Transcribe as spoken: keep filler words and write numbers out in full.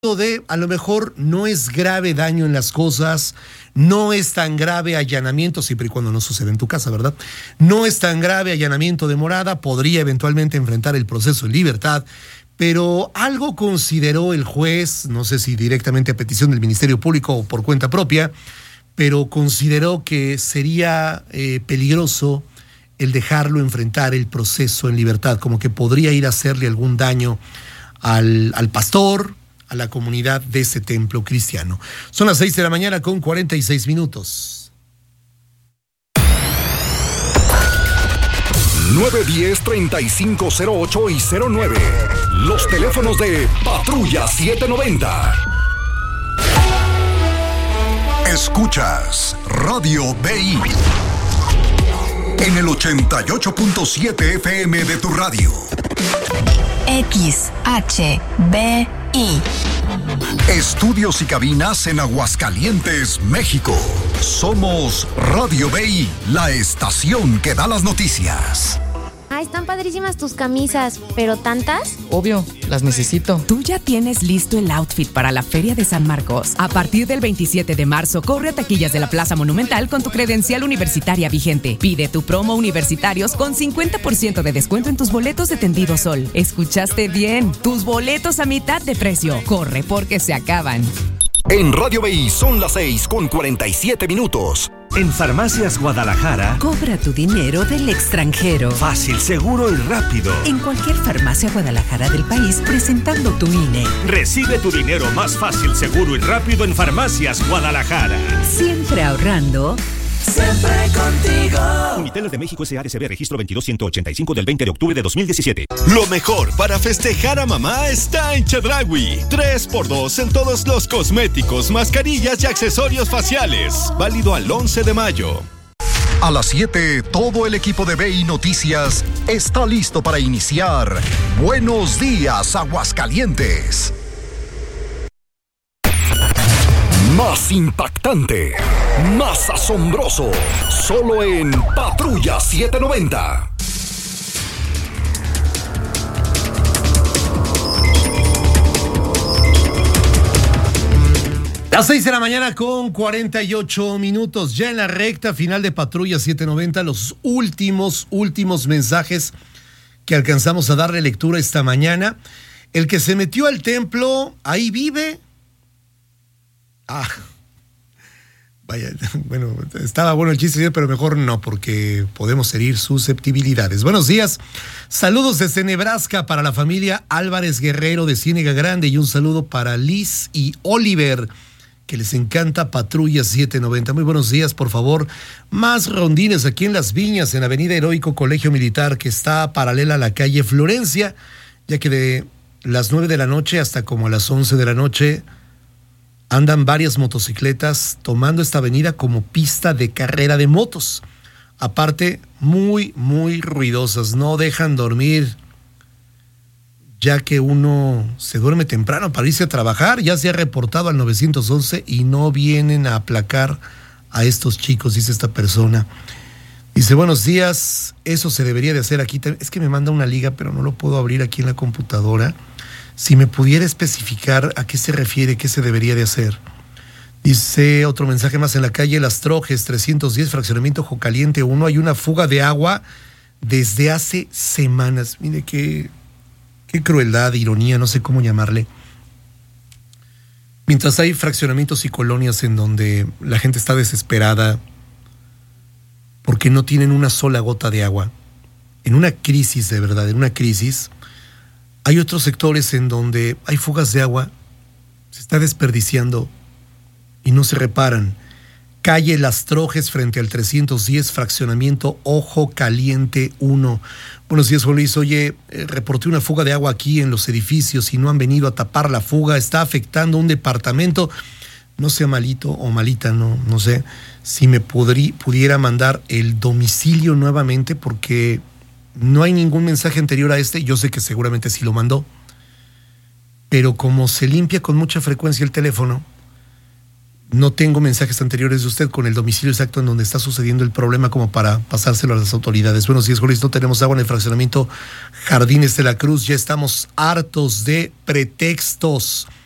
de a lo mejor no es grave daño en las cosas, no es tan grave allanamiento, siempre y cuando no sucede en tu casa, ¿verdad? No es tan grave allanamiento de morada, podría eventualmente enfrentar el proceso en libertad, pero algo consideró el juez, no sé si directamente a petición del Ministerio Público o por cuenta propia, pero consideró que sería eh, peligroso el dejarlo enfrentar el proceso en libertad, como que podría ir a hacerle algún daño al, al pastor, a la comunidad de ese templo cristiano. Son las seis de la mañana con cuarenta y seis minutos. nueve diez, treinta y cinco cero ocho y cero nueve. Los teléfonos de Patrulla setecientos noventa. Escuchas Radio B I en el ochenta y ocho punto siete F M de tu radio. X H B I. Estudios y cabinas en Aguascalientes, México. Somos Radio B I, la estación que da las noticias. Ah, están padrísimas tus camisas, ¿pero tantas? Obvio, las necesito. ¿Tú ya tienes listo el outfit para la Feria de San Marcos? A partir del veintisiete de marzo, corre a taquillas de la Plaza Monumental con tu credencial universitaria vigente. Pide tu promo universitarios con cincuenta por ciento de descuento en tus boletos de Tendido Sol. ¿Escuchaste bien? Tus boletos a mitad de precio. Corre porque se acaban. En Radio B I son las seis con cuarenta y siete minutos. En Farmacias Guadalajara, cobra tu dinero del extranjero. Fácil, seguro y rápido. En cualquier farmacia Guadalajara del país, presentando tu I N E. Recibe tu dinero más fácil, seguro y rápido en Farmacias Guadalajara. Siempre ahorrando. Siempre contigo. Uniteles de México S A D C B, registro veintidós ciento ochenta y cinco del veinte de octubre de dos mil diecisiete. Lo mejor para festejar a mamá está en Chedraui. tres por dos en todos los cosméticos, mascarillas y accesorios faciales. Válido al once de mayo. A las siete, todo el equipo de B I Noticias está listo para iniciar Buenos Días, Aguascalientes. Más impactante, más asombroso, solo en Patrulla setecientos noventa. Las seis de la mañana con cuarenta y ocho minutos, ya en la recta final de Patrulla setecientos noventa, los últimos, últimos mensajes que alcanzamos a darle lectura esta mañana. El que se metió al templo, ahí vive. Ah, vaya, bueno, estaba bueno el chiste, pero mejor no, porque podemos herir susceptibilidades. Buenos días, saludos desde Nebraska para la familia Álvarez Guerrero de Ciénega Grande y un saludo para Liz y Oliver, que les encanta Patrulla setecientos noventa. Muy buenos días, por favor. Más rondines aquí en Las Viñas, en Avenida Heroico Colegio Militar, que está paralela a la calle Florencia, ya que de las nueve de la noche hasta como a las once de la noche andan varias motocicletas tomando esta avenida como pista de carrera de motos. Aparte, muy, muy ruidosas, no dejan dormir, ya que uno se duerme temprano para irse a trabajar. Ya se ha reportado al nueve once y no vienen a aplacar a estos chicos, dice esta persona. Dice, buenos días, eso se debería de hacer aquí. Es que me manda una liga, pero no lo puedo abrir aquí en la computadora. Si me pudiera especificar a qué se refiere, qué se debería de hacer. Dice otro mensaje más: en la calle Las Trojes, trescientos diez, fraccionamiento Jocaliente uno, hay una fuga de agua desde hace semanas. Mire qué, qué crueldad, ironía, no sé cómo llamarle. Mientras hay fraccionamientos y colonias en donde la gente está desesperada porque no tienen una sola gota de agua, en una crisis de verdad, en una crisis. Hay otros sectores en donde hay fugas de agua, se está desperdiciando y no se reparan. Calle Las Trojes frente al trescientos diez, fraccionamiento Ojo Caliente uno. Buenos días, Juan Luis. Oye, eh, reporté una fuga de agua aquí en los edificios y no han venido a tapar la fuga. Está afectando un departamento. No sea malito o malita, no, no sé. Si me podrí, pudiera mandar el domicilio nuevamente, porque no hay ningún mensaje anterior a este. Yo sé que seguramente sí lo mandó, pero como se limpia con mucha frecuencia el teléfono, no tengo mensajes anteriores de usted con el domicilio exacto en donde está sucediendo el problema como para pasárselo a las autoridades. Buenos días, Jorge. No tenemos agua en el fraccionamiento Jardines de la Cruz. Ya estamos hartos de pretextos.